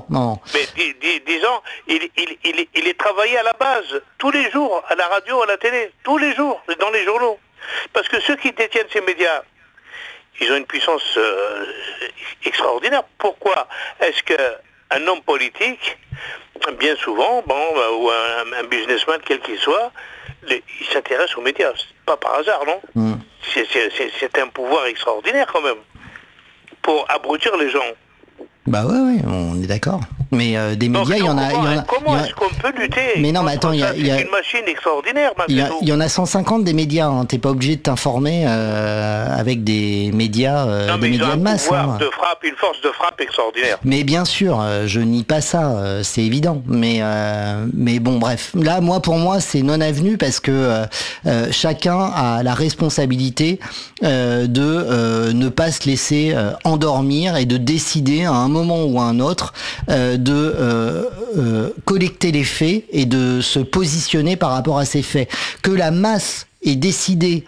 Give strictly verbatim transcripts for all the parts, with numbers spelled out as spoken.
non, non. Mais dis, dis, disons, il, il, il, il est travaillé à la base, tous les jours, à la radio, à la télé, tous les jours, dans les journaux. Parce que ceux qui détiennent ces médias, ils ont une puissance euh, extraordinaire. Pourquoi est-ce qu'un homme politique, bien souvent, bon, ou un, un businessman, quel qu'il soit, les, il s'intéresse aux médias? C'est pas par hasard, non? mm. c'est, c'est, c'est, c'est un pouvoir extraordinaire quand même, pour abrutir les gens. Bah ouais, ouais, on est d'accord. Mais euh, des médias, il y en a... Comment, y en a comment y a... est-ce qu'on peut lutter? Mais non, mais attends, il y a... C'est y a... une machine extraordinaire, Il y, y en a cent cinquante des médias, hein. T'es pas obligé de t'informer euh, avec des médias, euh, non, des mais médias de masse. Ils ont un pouvoir hein. de frappe, une force de frappe extraordinaire. Mais bien sûr, euh, je nie pas ça, euh, c'est évident. Mais, euh, mais bon, bref. Là, moi, pour moi, c'est non avenu parce que euh, euh, chacun a la responsabilité euh, de euh, ne pas se laisser euh, endormir et de décider à un moment ou à un autre euh, de euh, euh, collecter les faits et de se positionner par rapport à ces faits. Que la masse ait décidé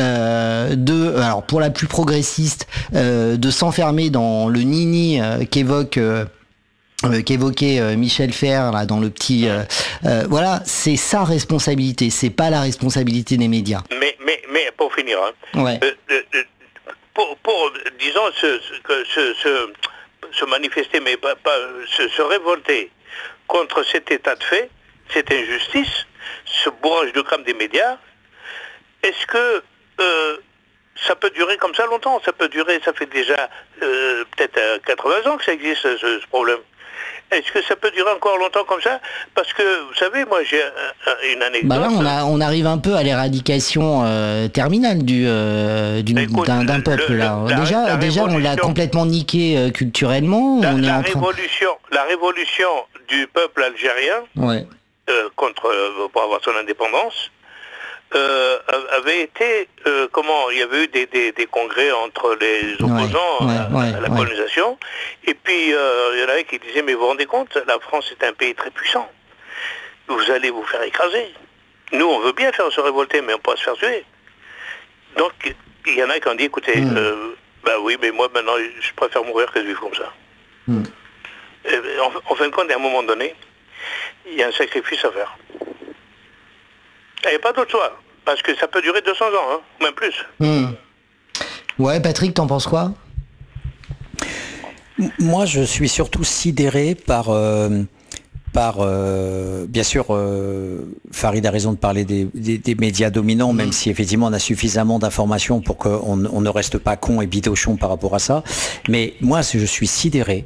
euh, de, alors pour la plus progressiste, euh, de s'enfermer dans le nini euh, qu'évoque euh, Euh, qu'évoquait euh, Michel Fer là dans le petit euh, euh, voilà, c'est sa responsabilité, c'est pas la responsabilité des médias. Mais mais mais pour finir, hein, ouais. euh, euh, pour, pour disons se se, se, se, se manifester, mais pas, pas se, se révolter contre cet état de fait, cette injustice, ce bourrage de crâne des médias. Est-ce que euh, ça peut durer comme ça longtemps? Ça peut durer, ça fait déjà euh, peut-être quatre-vingts ans que ça existe ce, ce problème. Est-ce que ça peut durer encore longtemps comme ça? Parce que, vous savez, moi j'ai un, une anecdote... Bah là, on, a, on arrive un peu à l'éradication euh, terminale du, euh, du, écoute, d'un, d'un peuple. Le, là. Le, déjà, la, la déjà on l'a complètement niqué euh, culturellement. La, on est la, en train... révolution, la révolution du peuple algérien ouais. euh, contre, euh, pour avoir son indépendance, Euh, avait été, euh, comment, il y avait eu des, des, des congrès entre les opposants ouais, ouais, à, ouais, à la ouais. colonisation, et puis euh, il y en avait qui disaient, mais vous vous rendez compte, la France est un pays très puissant, vous allez vous faire écraser. Nous, on veut bien faire se révolter, mais on peut pas se faire tuer. Donc, il y en a qui ont dit, écoutez, mm. euh, bah oui, mais moi maintenant, je préfère mourir que de vivre comme ça. Mm. Et, en, en fin de compte, à un moment donné, il y a un sacrifice à faire. Il n'y a pas d'autre choix, parce que ça peut durer deux cents ans, hein, même plus. Mmh. Ouais, Patrick, t'en penses quoi? Moi, je suis surtout sidéré par, euh, par euh, bien sûr, euh, Farid a raison de parler des, des, des médias dominants, mmh. même si effectivement on a suffisamment d'informations pour qu'on on ne reste pas con et bidochon par rapport à ça. Mais moi, je suis sidéré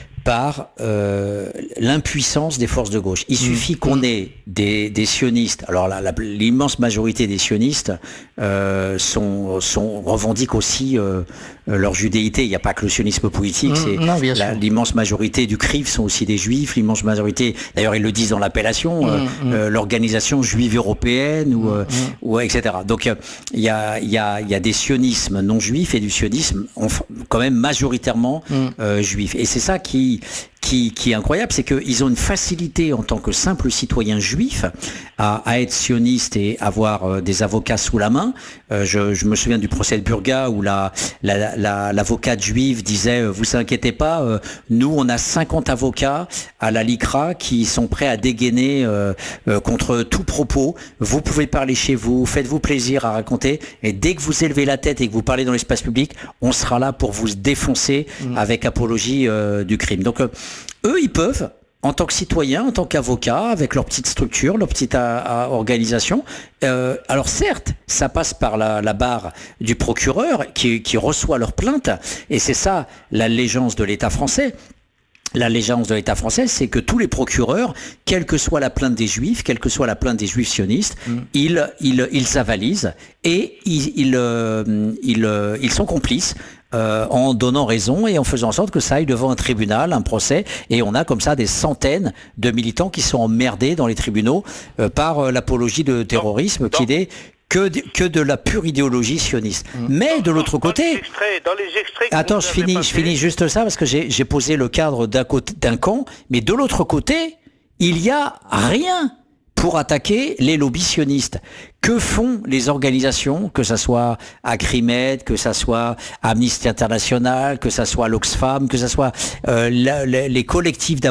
par euh, l'impuissance des forces de gauche. Il mmh. suffit qu'on ait des, des sionistes. Alors la, la, l'immense majorité des sionistes euh, sont, sont revendiquent aussi euh, leur judéité. Il n'y a pas que le sionisme politique. Mmh, c'est non, la, l'immense majorité du C R I F sont aussi des juifs. L'immense majorité, d'ailleurs ils le disent dans l'appellation, mmh, euh, mmh. Euh, l'organisation juive européenne ou, euh, mmh. ou et cetera. Donc il euh, y a il y a il y a des sionismes non juifs et du sionisme quand même majoritairement mmh. euh, juif. Et c'est ça qui Qui, qui est incroyable, c'est qu'ils ont une facilité en tant que simple citoyen juif à, à être sioniste et avoir euh, des avocats sous la main. Euh, je, je me souviens du procès de Burga où la, la, la, l'avocate juive disait euh, « Vous inquiétez pas, euh, nous on a cinquante avocats à la LICRA qui sont prêts à dégainer euh, euh, contre tout propos. Vous pouvez parler chez vous, faites-vous plaisir à raconter et dès que vous élevez la tête et que vous parlez dans l'espace public, on sera là pour vous défoncer mmh. avec apologie euh, du crime. » Donc, euh, eux, ils peuvent, en tant que citoyens, en tant qu'avocats, avec leur petite structure, leur petite a, a, organisation. Euh, alors certes, ça passe par la, la barre du procureur qui, qui reçoit leur plainte, et c'est ça l'allégeance de l'État français. L'allégeance de l'État français, c'est que tous les procureurs, quelle que soit la plainte des Juifs, quelle que soit la plainte des Juifs sionistes, mmh. ils, ils, ils avalisent et ils, ils, euh, ils, euh, ils sont complices euh, en donnant raison et en faisant en sorte que ça aille devant un tribunal, un procès. Et on a comme ça des centaines de militants qui sont emmerdés dans les tribunaux euh, par euh, l'apologie de terrorisme non, qui non. est que de, que de la pure idéologie sioniste. Mmh. Mais dans, de l'autre dans côté... Les extraits, dans les extraits attends, je finis, je finis juste ça parce que j'ai, j'ai posé le cadre d'un, côté, d'un camp, mais de l'autre côté, il y a rien pour attaquer les lobbies sionistes. Que font les organisations, que ça soit Acrimed, que ça soit Amnesty International, que ça soit l'Oxfam, que ça soit euh, la, la, les collectifs